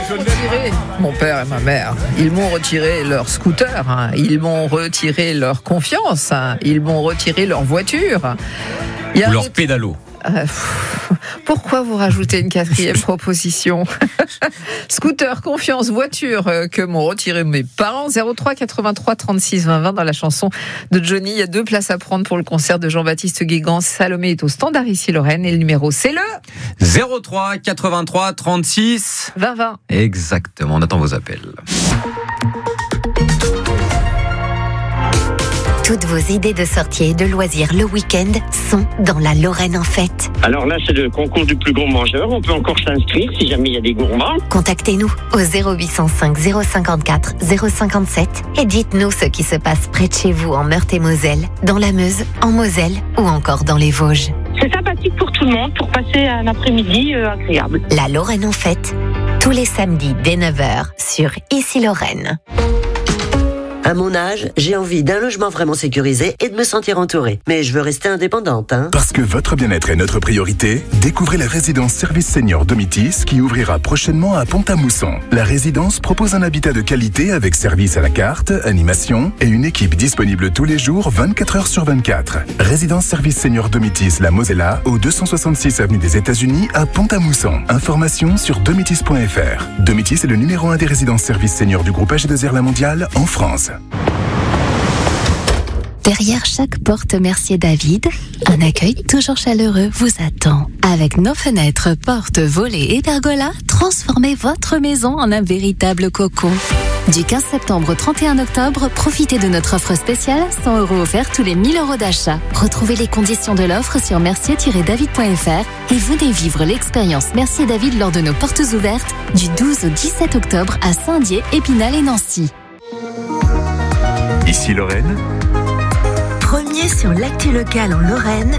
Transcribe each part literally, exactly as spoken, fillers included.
retiré, mon père et ma mère, ils m'ont retiré leur scooter, hein. Ils m'ont retiré leur confiance, hein. Ils m'ont retiré leur voiture. Il y a Ou leur autre... pédalo. Euh, pourquoi vous rajoutez une quatrième proposition? Scooter, confiance, voiture euh, que m'ont retiré mes parents. Zéro trois quatre-vingt-trois trente-six vingt vingt dans la chanson de Johnny. Il y a deux places à prendre pour le concert de Jean-Baptiste Guégan. Salomé est au standard ici Lorraine et le numéro c'est le zéro trois quatre-vingt-trois trente-six vingt vingt. Exactement, on attend vos appels. Toutes vos idées de sortie et de loisirs le week-end sont dans la Lorraine en fête. Alors là, c'est le concours du plus gros mangeur. On peut encore s'inscrire si jamais il y a des gourmands. Contactez-nous au zéro huit cent cinq zéro cinquante-quatre zéro cinquante-sept et dites-nous ce qui se passe près de chez vous en Meurthe-et-Moselle, dans la Meuse, en Moselle ou encore dans les Vosges. C'est sympathique pour tout le monde, pour passer un après-midi euh, agréable. La Lorraine en fête, tous les samedis dès neuf heures sur Ici Lorraine. À mon âge, j'ai envie d'un logement vraiment sécurisé et de me sentir entourée. Mais je veux rester indépendante, hein. Parce que votre bien-être est notre priorité, découvrez la résidence Service Senior Domitis qui ouvrira prochainement à Pont-à-Mousson. La résidence propose un habitat de qualité avec service à la carte, animation et une équipe disponible tous les jours vingt-quatre heures sur vingt-quatre. Résidence Service Senior Domitis La Mosella au deux cent soixante-six avenue des États-Unis à Pont-à-Mousson. Information sur domitis point f r. Domitis est le numéro un des résidences services seniors du groupe A G deux R La Mondiale en France. Derrière chaque porte Mercier David, un accueil toujours chaleureux vous attend. Avec nos fenêtres, portes, volets et pergolas, transformez votre maison en un véritable cocon. Du quinze septembre au trente et un octobre, profitez de notre offre spéciale, cent euros offerts tous les mille euros d'achat. Retrouvez les conditions de l'offre sur mercier tiret david point f r et venez vivre l'expérience Mercier David lors de nos portes ouvertes du douze au dix-sept octobre à Saint-Dié, Épinal et Nancy. Ici Lorraine. Premier sur l'actu locale en Lorraine.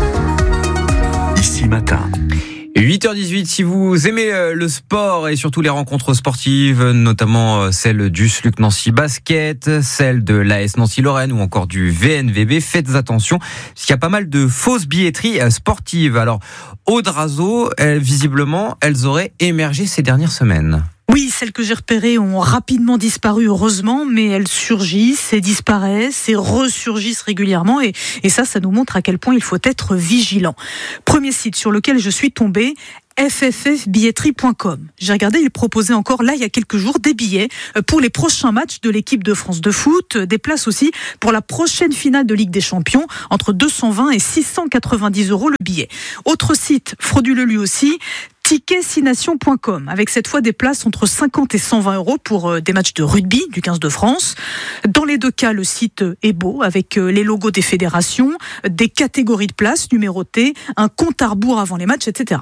Ici Matin. huit heures dix-huit, si vous aimez le sport et surtout les rencontres sportives, notamment celle du S L U C Nancy Basket, celle de l'A S Nancy Lorraine ou encore du V N V B, faites attention, parce qu'il y a pas mal de fausses billetteries sportives. Alors, Aude Razo, elles, visiblement, elles auraient émergé ces dernières semaines. Oui, celles que j'ai repérées ont rapidement disparu, heureusement, mais elles surgissent et disparaissent et ressurgissent régulièrement. Et, et ça, ça nous montre à quel point il faut être vigilant. Premier site sur lequel je suis tombée, f f f billetterie point com. J'ai regardé, il proposait encore là il y a quelques jours des billets pour les prochains matchs de l'équipe de France de foot, des places aussi pour la prochaine finale de Ligue des Champions, entre deux cent vingt et six cent quatre-vingt-dix euros le billet. Autre site frauduleux lui aussi, ticket six nations point com, avec cette fois des places entre cinquante et cent vingt euros pour des matchs de rugby du quinze de France. Dans les deux cas, le site est beau, avec les logos des fédérations, des catégories de places numérotées, un compte à rebours avant les matchs, et cetera.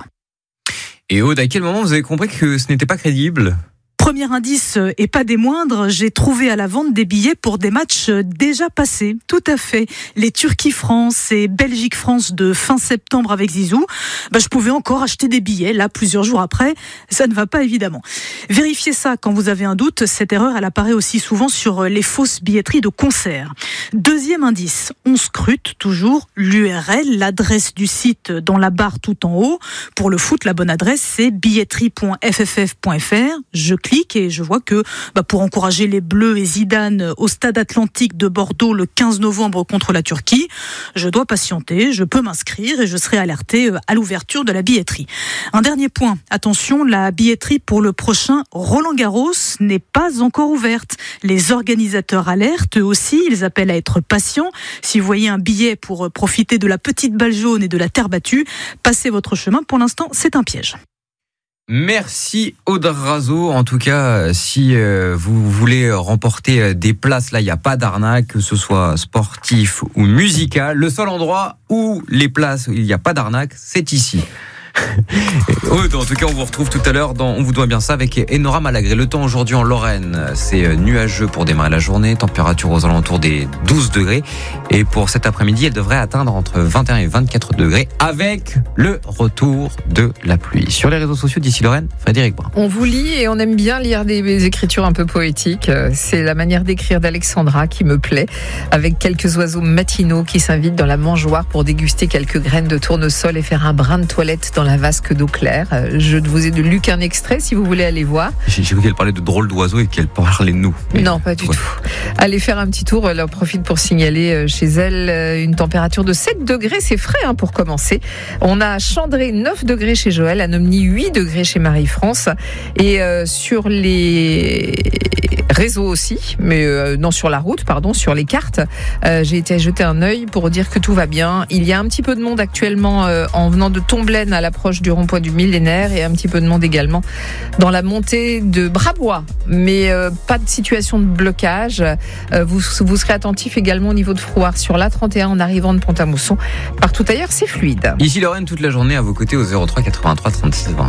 Et Aude, à quel moment vous avez compris que ce n'était pas crédible ? Premier indice, et pas des moindres, j'ai trouvé à la vente des billets pour des matchs déjà passés. Tout à fait. Les Turquie-France et Belgique-France de fin septembre avec Zizou. Bah, je pouvais encore acheter des billets, là, plusieurs jours après. Ça ne va pas, évidemment. Vérifiez ça quand vous avez un doute. Cette erreur, elle apparaît aussi souvent sur les fausses billetteries de concerts. Deuxième indice, on scrute toujours l'U R L, l'adresse du site dans la barre tout en haut. Pour le foot, la bonne adresse, c'est billetterie point f f f point f r. Je clique et je vois que bah, pour encourager les Bleus et Zidane au stade Atlantique de Bordeaux le quinze novembre contre la Turquie, je dois patienter, je peux m'inscrire et je serai alerté à l'ouverture de la billetterie. Un dernier point, attention, la billetterie pour le prochain Roland-Garros n'est pas encore ouverte. Les organisateurs alertent, eux aussi, ils appellent à être patients. Si vous voyez un billet pour profiter de la petite balle jaune et de la terre battue, passez votre chemin, pour l'instant c'est un piège. Merci Aude Razo. En tout cas, si euh, vous voulez remporter des places, là, il n'y a pas d'arnaque, que ce soit sportif ou musical. Le seul endroit où les places, il n'y a pas d'arnaque, c'est ici. Aude, en tout cas, on vous retrouve tout à l'heure dans On vous doit bien ça avec Enora Malagré. Le temps aujourd'hui en Lorraine, c'est nuageux pour démarrer la journée, température aux alentours des douze degrés. Et pour cet après-midi, elle devrait atteindre entre vingt et un et vingt-quatre degrés avec le retour de la pluie. Sur les réseaux sociaux d'ici Lorraine, Frédéric Brun. On vous lit et on aime bien lire des, des écritures un peu poétiques. C'est la manière d'écrire d'Alexandra qui me plaît, avec quelques oiseaux matinaux qui s'invitent dans la mangeoire pour déguster quelques graines de tournesol et faire un brin de toilette dans la vasque d'eau claire. Je vous ai de Luc un extrait si vous voulez aller voir. J'ai cru qu'elle parlait de drôles d'oiseaux et qu'elle parlait de nous. Mais non, pas du ouais. tout. Allez faire un petit tour. Elle en profite pour signaler chez elle une température de sept degrés. C'est frais hein, pour commencer. On a à Chandré neuf degrés chez Joël, à Nomny huit degrés chez Marie-France. Et euh, sur les réseaux aussi, mais euh, non sur la route, pardon, sur les cartes, euh, j'ai été jeter un œil pour dire que tout va bien. Il y a un petit peu de monde actuellement euh, en venant de Tomblaine à l'approche du rond-point du Millénaire et un petit peu de monde également dans la montée de Brabois, mais euh, pas de situation de blocage. Euh, vous, vous serez attentif également au niveau de Frouard sur l'A trente et un en arrivant de Pont-à-Mousson. Partout ailleurs, c'est fluide. Ici Lorraine, toute la journée à vos côtés au zéro trois quatre-vingt-trois trente-six vingt.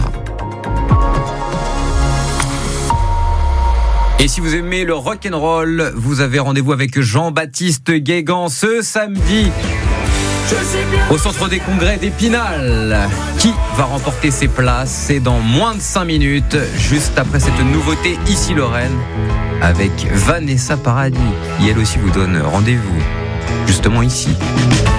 Et si vous aimez le rock'n'roll, vous avez rendez-vous avec Jean-Baptiste Guégan ce samedi au centre des congrès d'Épinal. Qui va remporter ses places? C'est dans moins de cinq minutes, juste après cette nouveauté Ici Lorraine avec Vanessa Paradis, qui elle aussi vous donne rendez-vous justement ici.